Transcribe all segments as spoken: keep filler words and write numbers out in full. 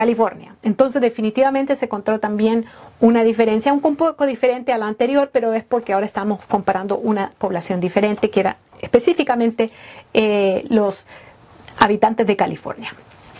California. Entonces definitivamente se encontró también una diferencia, un poco diferente a la anterior, pero es porque ahora estamos comparando una población diferente, que era específicamente eh, los habitantes de California.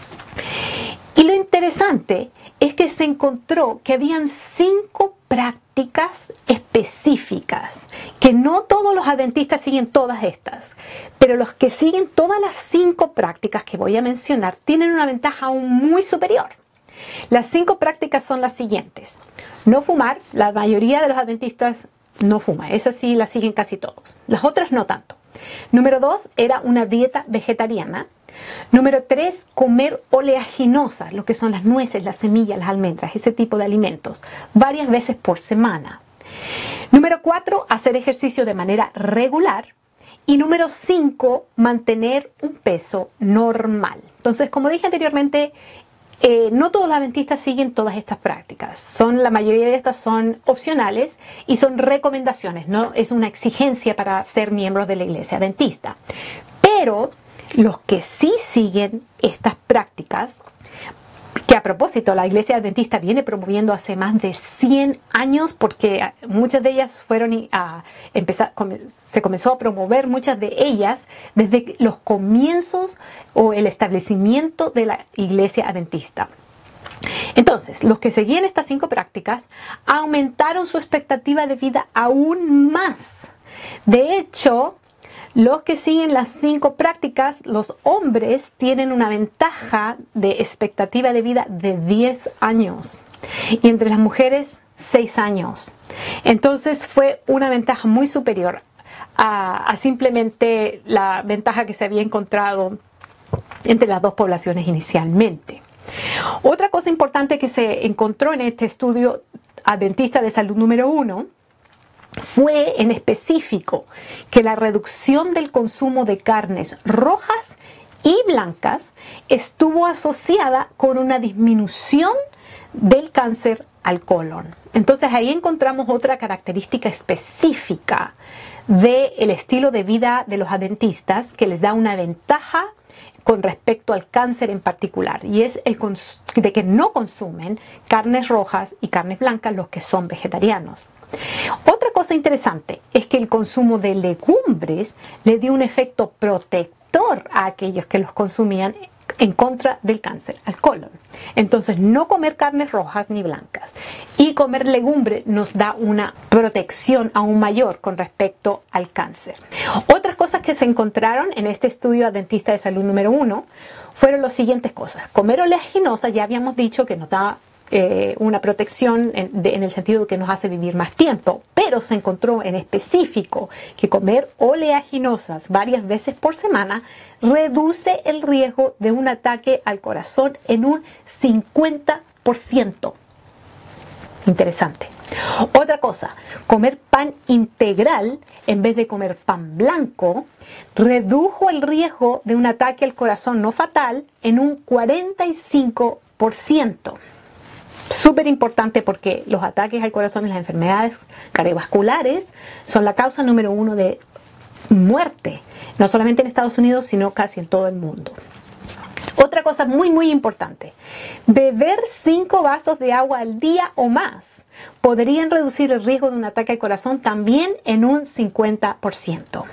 Y lo interesante es que se encontró que habían cinco prácticas específicas, que no todos los adventistas siguen todas estas, pero los que siguen todas las cinco prácticas que voy a mencionar tienen una ventaja aún muy superior. Las cinco prácticas son las siguientes: no fumar. La mayoría de los adventistas no fuma, esas sí las siguen casi todos, las otras no tanto. Número dos era una dieta vegetariana. Número tres, comer oleaginosas, lo que son las nueces, las semillas, las almendras, ese tipo de alimentos, varias veces por semana. Número cuatro, hacer ejercicio de manera regular. Y número cinco, mantener un peso normal. Entonces, como dije anteriormente, eh, no todos los adventistas siguen todas estas prácticas. Son, la mayoría de estas son opcionales y son recomendaciones, no es una exigencia para ser miembros de la iglesia adventista. Pero los que sí siguen estas prácticas, que a propósito la iglesia adventista viene promoviendo hace más de cien años, porque muchas de ellas fueron a empezar, se comenzó a promover muchas de ellas desde los comienzos o el establecimiento de la iglesia adventista. Entonces, los que seguían estas cinco prácticas aumentaron su expectativa de vida aún más. De hecho, los que siguen las cinco prácticas, los hombres tienen una ventaja de expectativa de vida de diez años y entre las mujeres seis años. Entonces fue una ventaja muy superior a, a simplemente la ventaja que se había encontrado entre las dos poblaciones inicialmente. Otra cosa importante que se encontró en este estudio adventista de salud número uno fue en específico que la reducción del consumo de carnes rojas y blancas estuvo asociada con una disminución del cáncer al colon. Entonces ahí encontramos otra característica específica del estilo de vida de los adventistas que les da una ventaja con respecto al cáncer en particular, y es el de que no consumen carnes rojas y carnes blancas los que son vegetarianos. Otra cosa interesante es que el consumo de legumbres le dio un efecto protector a aquellos que los consumían en contra del cáncer al colon. Entonces, no comer carnes rojas ni blancas y comer legumbre nos da una protección aún mayor con respecto al cáncer. Otras cosas que se encontraron en este estudio adventista de salud número uno fueron las siguientes cosas. Comer oleaginosas, ya habíamos dicho que nos da Eh, una protección en, de, en el sentido de que nos hace vivir más tiempo, pero se encontró en específico que comer oleaginosas varias veces por semana reduce el riesgo de un ataque al corazón en un cincuenta por ciento. Interesante. Otra cosa, comer pan integral en vez de comer pan blanco redujo el riesgo de un ataque al corazón no fatal en un cuarenta y cinco por ciento. Súper importante porque los ataques al corazón y las enfermedades cardiovasculares son la causa número uno de muerte, no solamente en Estados Unidos, sino casi en todo el mundo. Otra cosa muy muy importante, beber cinco vasos de agua al día o más podrían reducir el riesgo de un ataque al corazón también en un cincuenta por ciento.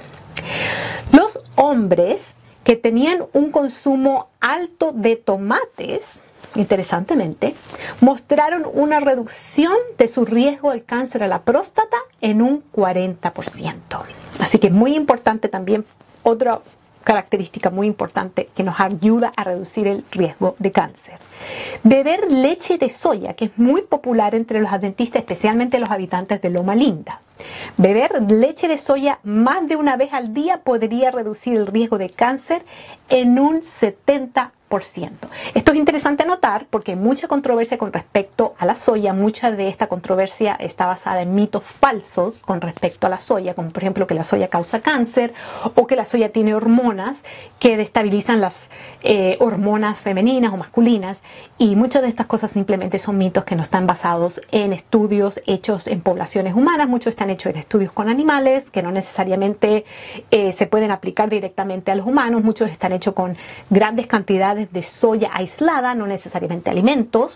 Los hombres que tenían un consumo alto de tomates, interesantemente, mostraron una reducción de su riesgo al cáncer a la próstata en un cuarenta por ciento. Así que es muy importante también, otra característica muy importante que nos ayuda a reducir el riesgo de cáncer. Beber leche de soya, que es muy popular entre los adventistas, especialmente los habitantes de Loma Linda. Beber leche de soya más de una vez al día podría reducir el riesgo de cáncer en un setenta por ciento. Esto es interesante notar porque hay mucha controversia con respecto a la soya. Mucha de esta controversia está basada en mitos falsos con respecto a la soya, como por ejemplo que la soya causa cáncer o que la soya tiene hormonas que destabilizan las eh, hormonas femeninas o masculinas, y muchas de estas cosas simplemente son mitos que no están basados en estudios hechos en poblaciones humanas. Muchos están hechos en estudios con animales que no necesariamente eh, se pueden aplicar directamente a los humanos. Muchos están hechos con grandes cantidades cantidades de soya aislada, no necesariamente alimentos.